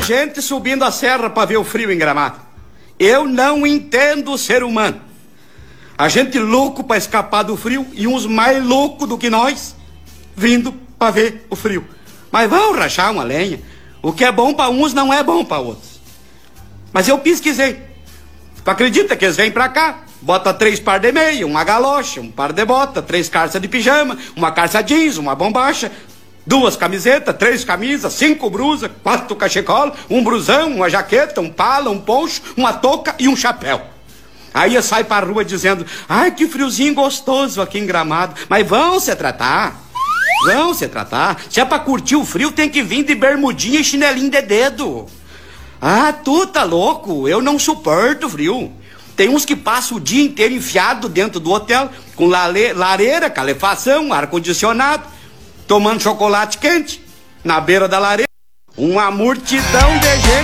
gente subindo a serra para ver o frio em Gramado. Eu não entendo o ser humano. A gente louco para escapar do frio e uns mais loucos do que nós vindo para ver o frio. Mas vão rachar uma lenha. O que é bom para uns não é bom para outros. Mas eu pesquisei. Tu acredita que eles vêm para cá? Bota 3 par de meia, uma galocha, um par de bota, 3 calças de pijama, uma calça jeans, uma bombacha, 2 camisetas, 3 camisas, 5 brusas, 4 cachecol, um brusão, uma jaqueta, um pala, um poncho, uma touca e um chapéu. Aí sai pra rua dizendo: ai, que friozinho gostoso aqui em Gramado. Mas vão se tratar. Vão se tratar. Se é pra curtir o frio, tem que vir de bermudinha e chinelinho de dedo. Ah, tu tá louco? Eu não suporto frio. Tem uns que passam o dia inteiro enfiado dentro do hotel, com lareira, calefação, ar-condicionado, tomando chocolate quente, na beira da lareira. Uma multidão de gente